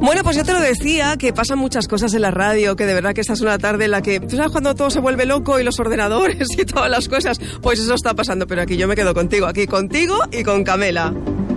Bueno, pues ya te lo decía, que pasan muchas cosas en la radio, que de verdad que esta es una tarde en la que... ¿Tú sabes cuando todo se vuelve loco y los ordenadores y todas las cosas? Pues eso está pasando, pero aquí yo me quedo contigo, aquí contigo y con Camela.